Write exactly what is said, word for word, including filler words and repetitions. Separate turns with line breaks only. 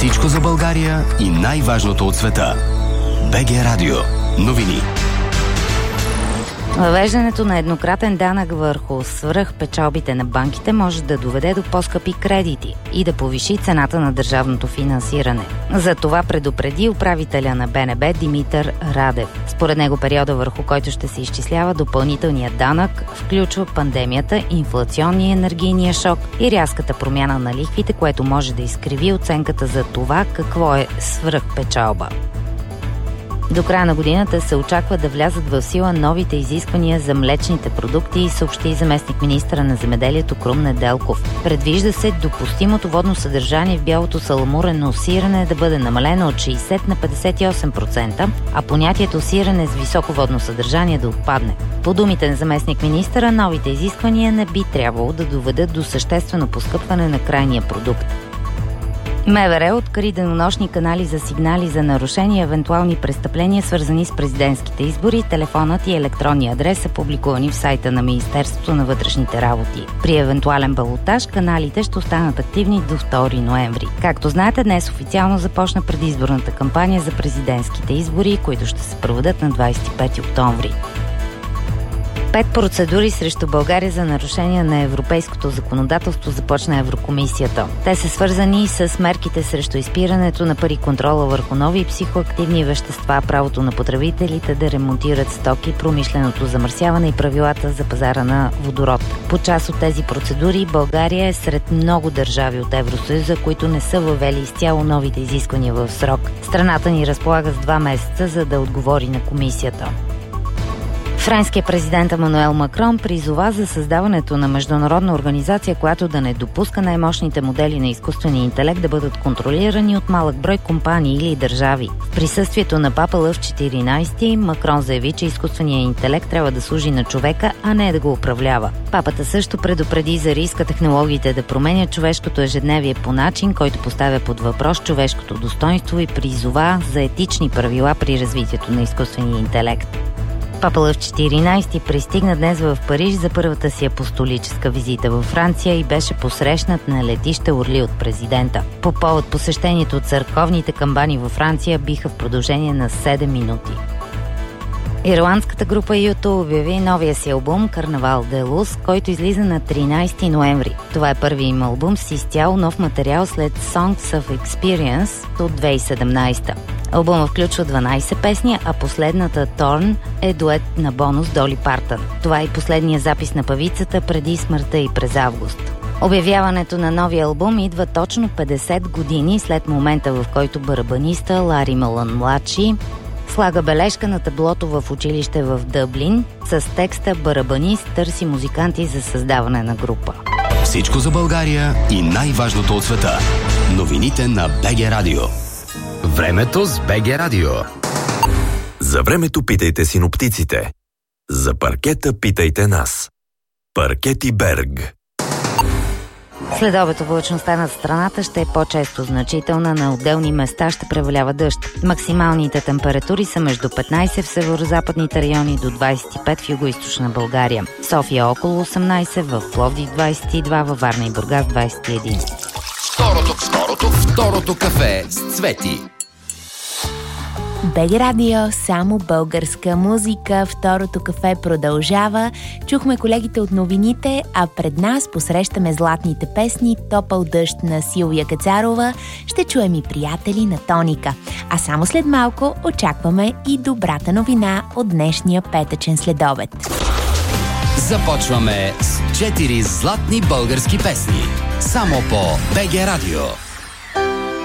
Всичко за България и най-важното от света. БГ Радио. Новини.
Въвеждането на еднократен данък върху свръхпечалбите на банките може да доведе до по-скъпи кредити и да повиши цената на държавното финансиране. За това предупреди управителя на БНБ Димитър Радев. Според него периода, върху който ще се изчислява допълнителният данък, включва пандемията, инфлационния и енергийния шок и рязката промяна на лихвите, което може да изкриви оценката за това какво е свръхпечалба. До края на годината се очаква да влязат в сила новите изисквания за млечните продукти, съобщи заместник-министъра на земеделието Крум Неделков. Предвижда се допустимото водно съдържание в бялото саламурено сирене да бъде намалено от шейсет на петдесет и осем процента, а понятието сирене с високо водно съдържание да отпадне. По думите на заместник-министъра, новите изисквания не би трябвало да доведат до съществено поскъпване на крайния продукт. МВР откри денонощни канали за сигнали за нарушения и евентуални престъпления, свързани с президентските избори. Телефонът и електронния адрес са публикувани в сайта на Министерството на вътрешните работи. При евентуален балотаж каналите ще останат активни до втори ноември. Както знаете, днес официално започна предизборната кампания за президентските избори, които ще се проведат на двадесет и пети октомври. Пет процедури срещу България за нарушение на европейското законодателство започна Еврокомисията. Те са свързани с мерките срещу изпирането на пари, контрола върху нови психоактивни вещества, правото на потребителите да ремонтират стоки, промишленото замърсяване и правилата за пазара на водород. По част от тези процедури България е сред много държави от Евросъюза, които не са въвели изцяло новите изисквания в срок. Страната ни разполага с два месеца, за да отговори на комисията. Френският президент Емануел Макрон призова за създаването на международна организация, която да не допуска най-мощните модели на изкуствения интелект да бъдат контролирани от малък брой компании или държави. В присъствието на папа Лъв четиринадесети Макрон заяви, че изкуственият интелект трябва да служи на човека, а не да го управлява. Папата също предупреди за риска технологиите да променят човешкото ежедневие по начин, който поставя под въпрос човешкото достоинство и призова за етични правила при развитието на изкуствения интелект. Папа Лъв четиринадесети пристигна днес в Париж за първата си апостолическа визита във Франция и беше посрещнат на летище Орли от президента. По повод посещението, църковните камбани във Франция биха в продължение на седем минути. Ирландската група ю ту обяви новия си албум Карнавал де Лус, който излиза на тринадесети ноември. Това е първият им албум с изцяло нов материал след Songs of Experience от две хиляди и седемнадесета. Албумът включва дванадесет песни, а последната Торн е дует на бонус Доли Партън. Това е и последният запис на певицата преди смъртта и през август. Обявяването на новия албум идва точно петдесет години след момента, в който барабаниста Лари Мълън младши слага бележка на таблото в училище в Дъблин с текста "Барабанист търси музиканти за създаване на група".
Всичко за България и най-важното от света. Новините на БГ Радио. Времето с БГ Радио.
За времето питайте синоптиците. За паркета питайте нас. Паркети Берг.
Следобед облачността над страната ще е по-често значителна, на отделни места ще превалява дъжд. Максималните температури са между петнадесет в северозападните райони до двадесет и пет в югоизточна България. София около осемнадесет, в Пловдив двадесет и два, във Варна и Бургас двадесет и един.
Второто, второто, второто кафе с Цвети.
БГ Радио, само българска музика. Второто кафе продължава. Чухме колегите от новините, а пред нас посрещаме златните песни "Топъл дъжд" на Силвия Кацарова. Ще чуем и "Приятели" на Тоника. А само след малко очакваме и добрата новина от днешния петъчен следобед.
Започваме с четири златни български песни. Само по БГ Радио.